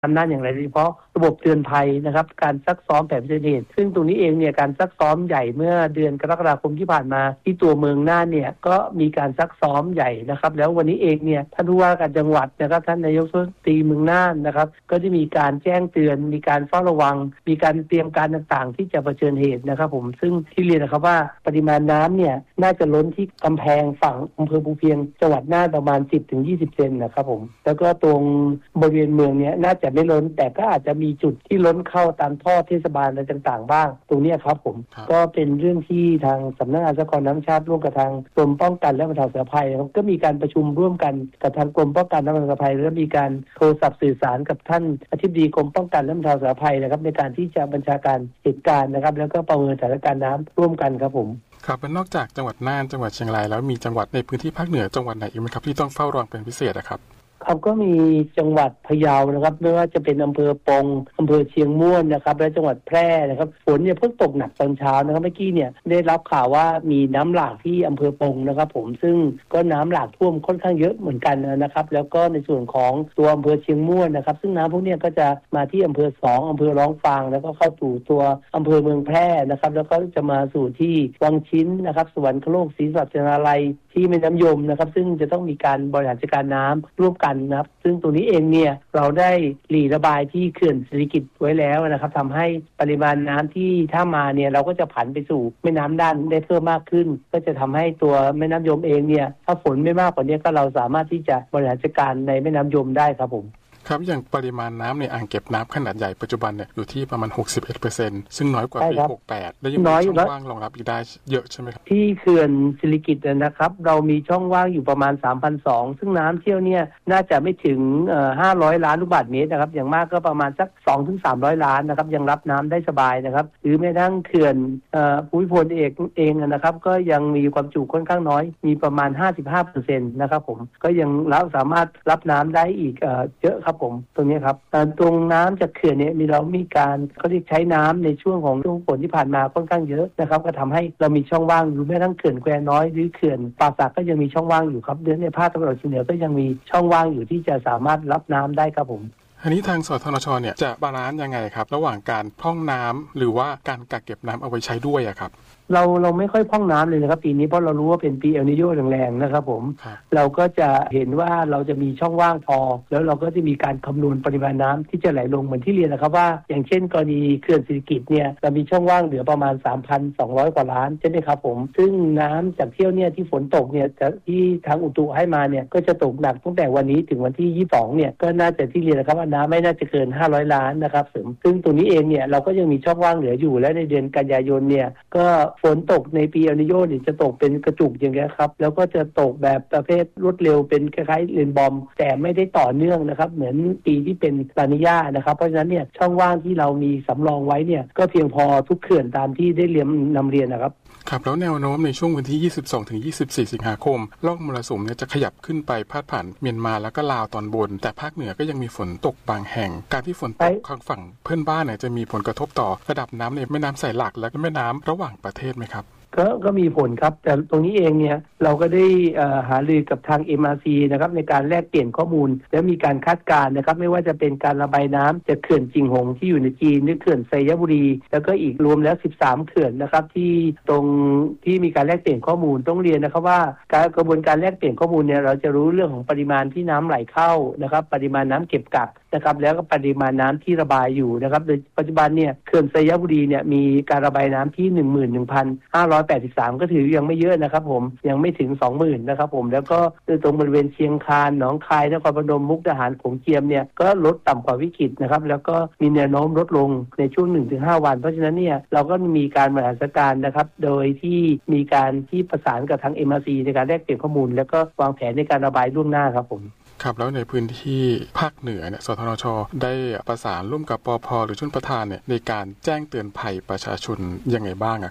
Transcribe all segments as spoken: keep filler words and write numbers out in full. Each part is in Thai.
อำนาจอย่างไรโดยเฉพาะระบบเตือนภัยนะครับการซักซ้อมแผนเผชิญเหตุซึ่งตรงนี้เองเนี่ยการซักซ้อมใหญ่เมื่อเดือนกรกฎาคมที่ผ่านมาที่ตัวเมืองน่านเนี่ยก็มีการซักซ้อมใหญ่นะครับแล้ววันนี้เองเนี่ยท่านผู้ว่าการจังหวัดนะครับท่านนายกเทศมนตรีเมืองน่านนะครับก็ได้มีการแจ้งเตือนมีการเฝ้าระวังมีการเตรียมการต่างๆที่จะเผชิญเหตุนะครับผมซึ่งที่เรียนนะครับว่าปริมาณน้ำเนี่ยน่าจะล้นที่กำแพงฝั่งอำเภอภูเพียงจังหวัดน่านประมาณ สิบถึงยี่สิบ เซนนะครับผมแล้วก็ตรงบริเวณเมืองเนี่ยน่าจะไม่ล้นแต่ก็อาจจะมีจุดที่ล้นเข้าตามท่อเทศบาลอะไรต่างๆบ้างตรงนี้ครับผมก็เป็นเรื่องที่ทางสำนักงานทรัพยากรน้ำชาติร่วมกับทางกรมป้องกันและบรรเทาสาธารณภัยก็มีการประชุมร่วมกันกับทางกรมป้องกันและบรรเทาสาธารณภัยและมีการโทรศัพท์สื่อสารกับท่านอธิบดีกรมป้องกันและบรรเทาสาธารณภัยนะครับในการที่จะบัญชาการเหตุการณ์นะครับแล้วก็ประเมินสถานการณ์น้ำร่วมกันครับผมครับนอกจากจังหวัดน่านจังหวัดเชียงรายแล้วมีจังหวัดในพื้นที่ภาคเหนือจังหวัดไหนอีกไหมครับที่ต้องเฝ้าระวังเป็นพิเศษนะครับครับก็มีจังหวัดพะเยานะครับไม่ว่าจะเป็นอำเภอปงอำเภอเชียงม่วนนะครับและจังหวัดแพร่นะครับฝนเนี่ยเพิ่งตกหนักตอนเช้านะครับเมื่อกี้เนี่ยได้รับข่าวว่ามีน้ำหลากที่อำเภอปงนะครับผมซึ่งก็น้ำหลากท่วมค่อนข้างเยอะเหมือนกันนะครับแล้วก็ในส่วนของตัวอำเภอเชียงม่วนนะครับซึ่งน้ำพวกนี้ก็จะมาที่อำเภอสองอำเภอร้องฟางแล้วก็เข้าสู่ตัวอำเภอเมืองแพร่นะครับแล้วก็จะมาสู่ที่วังชิ้นนะครับสวรรคโลกศรีสัชนาลัยที่แม่น้ำยมนะครับซึ่งจะต้องมีการบริหารจัดการน้ำร่วมกันนะครับซึ่งตรงนี้เองเนี่ยเราได้หลีระบายที่เขื่อนสิริกิติ์ไว้แล้วนะครับทำให้ปริมาณน้ำที่ถ้ามาเนี่ยเราก็จะผันไปสู่แม่น้ำด้านได้เพิ่มมากขึ้นก็จะทำให้ตัวแม่น้ำยมเองเนี่ยถ้าฝนไม่มากกว่านี้ก็เราสามารถที่จะบริหารจัดการในแม่น้ำยมได้ครับผมครับอย่างปริมาณน้ำในอ่างเก็บน้ำขนาดใหญ่ปัจจุบันเนี่ยอยู่ที่ประมาณ หกสิบเอ็ดเปอร์เซ็นต์ ซึ่งน้อยกว่าปีหกสิบแปดและยังมีช่องว่างรองรับอีกได้เยอะใช่ไหมครับที่เขื่อนสิริกิติ์นะครับเรามีช่องว่างอยู่ประมาณ สามพันสองร้อย ซึ่งน้ำเที่ยวเนี่ยน่าจะไม่ถึงเอ่อห้าร้อยล้านลูกบาศก์เมตรนะครับอย่างมากก็ประมาณสัก สองถึงสามร้อย ล้านนะครับยังรับน้ำได้สบายนะครับหรือแม้กระทั่งเขื่อนเอ่อภูมิพลเอกเองนะครับก็ยังมีความจุค่อนข้างน้อยมีประมาณ ห้าสิบห้าเปอร์เซ็นต์ นะครับผมก็ยังรับสามารถรับน้ำได้อีกเอ่อเยอะครับผมตรงนี้ครับตรงน้ำจากเขื่อนเนี่ยมีเรามีการเขาเรียกใช้น้ำในช่วงของช่วงฝนที่ผ่านมาค่อนข้างเยอะนะครับก็ทำให้เรามีช่องว่างอยู่แม้ทั้งเขื่อนแควน้อยหรือเขื่อนป่าสักก็ยังมีช่องว่างอยู่ครับเดือนในภาคตะวันออกเฉียงเหนือก็ยังมีช่องว่างอยู่ที่จะสามารถรับน้ำได้ครับผมอันนี้ทางสทนชเนี่ยจะบาลานซ์ยังไงครับระหว่างการพร่องน้ำหรือว่าการกักเก็บน้ำเอาไว้ใช้ด้วยอะครับเราเราไม่ค่อยพร่องน้ำเลยนะครับปีนี้เพราะเรารู้ว่าเป็นปีเอลนิโญแรงๆนะครับผมเราก็จะเห็นว่าเราจะมีช่องว่างพอแล้วเราก็จะมีการคำนวณปริมาณน้ำที่จะไหลลงเหมือนที่เรียนนะครับว่าอย่างเช่นกรณีเขื่อนสิริกิติ์เนี่ยเรามีช่องว่างเหลือประมาณ สามพันสองร้อย กว่าล้านใช่ไหมครับผมซึ่งน้ำจากเที่ยวเนี่ยที่ฝนตกเนี่ยที่ทางอุตุให้มาเนี่ยก็จะตกหนักตั้งแต่วันนี้ถึงวันที่ยี่สิบสองเนี่ยก็น่าจะที่เรียนนะครับว่าน้ำไม่น่าจะเกินห้าร้อยล้านนะครับซึ่งตรงนี้เองเนี่ยเราก็ยังมีช่องว่างเหลืออยู่และในเดือนกันยายนเนี่ยก็ฝนตกในปีเอลนิโญเนี่ยจะตกเป็นกระจุกอย่างเงี้ยครับแล้วก็จะตกแบบประเภทรวดเร็วเป็นคล้ายๆเรนบอมแต่ไม่ได้ต่อเนื่องนะครับเหมือนปีที่เป็นลานีญานะครับเพราะฉะนั้นเนี่ยช่องว่างที่เรามีสำรองไว้เนี่ยก็เพียงพอทุกเขื่อนตามที่ได้เรียนนำเรียนนะครับครับแล้วแนวโน้มในช่วงวันที่ ยี่สิบสองถึงยี่สิบสี่ สิงหาคมร่องมรสุมเนี่ยจะขยับขึ้นไปพาดผ่านเมียนมาแล้วก็ลาวตอนบนแต่ภาคเหนือก็ยังมีฝนตกบางแห่งการที่ฝนตกข้างฝั่งเพื่อนบ้านเนี่ยจะมีผลกระทบต่อระดับน้ำในแม่น้ำสายหลักและแม่น้ำระหว่างประเทศไหมครับก็ก็มีผลครับแต่ตรงนี้เองเนี่ยเราก็ได้หารือกับทาง เอ็ม อาร์ ซี นะครับในการแลกเปลี่ยนข้อมูลและมีการคาดการณ์นะครับไม่ว่าจะเป็นการระบายน้ำจากเขื่อนจิงหงที่อยู่ในจีนหรือเขื่อนไซยบุรีแล้วก็อีกรวมแล้วสิบสามเขื่อนนะครับที่ตรงที่มีการแลกเปลี่ยนข้อมูลต้องเรียนนะครับว่าการกระบวนการแลกเปลี่ยนข้อมูลเนี่ยเราจะรู้เรื่องของปริมาณที่น้ำไหลเข้านะครับปริมาณน้ำเก็บกักนะครับแล้วก็ปริมาณน้ำที่ระบายอยู่นะครับโดยปัจจุบันเนี่ยเขื่อนไซยบุรีเนี่ยมีการระบายน้ำที่ หนึ่งหมื่นหนึ่งพันห้าร้อยแปดสิบสาม ก็ถือยังไม่เยอะนะครับผมยังไม่ถึง สองหมื่น นะครับผมแล้วก็ตรงบริเวณเชียงคานหนองคายนครพนมมุกดาหารโขงเจียมเนี่ยก็ลดต่ำกว่าวิกฤตนะครับแล้วก็มีแนวโน้มลดลงในช่วง หนึ่งถึงห้า วันเพราะฉะนั้นเนี่ยเราก็มีการบริหารจัดการนะครับโดยที่มีการที่ประสานกับทาง เอ็ม อาร์ ซี ในการแลกเปลี่ยนข้อมูลแล้วก็วางแผนในการระบายล่วงหน้าครับผมครับแล้วในพื้นที่ภาคเหนือเนี่ยสทนช.ได้ประสานร่วมกับปภ.หรือชลประทานเนี่ยในการแจ้งเตือนภัยประชาชนยังไงบ้างอะครับ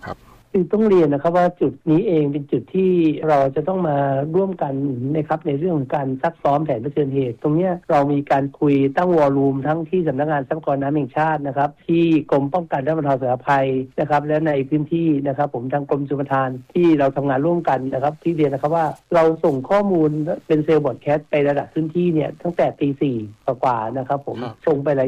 คือต้องเรียนนะครับว่าจุดนี้เองเป็นจุดที่เราจะต้องมาร่วมกันนะครับในเรื่องของการซักซ้อมแผนเผชิญเหตุตรงนี้เรามีการคุยตั้งวอลลุ่มทั้งที่สำนักงานทรัพยากรน้ำแห่งชาตินะครับที่กรมป้องกันและบรรเทาสาธารณภัยนะครับและในพื้นที่นะครับผมทางกรมชลประทานที่เราทำงานร่วมกันนะครับที่เรียนนะครับว่าเราส่งข้อมูลเป็นเซลล์บอดแคสต์ไประดับพื้นที่เนี่ยตั้งแต่ตีสี่กว่าๆนะครับผมส่งไปหลาย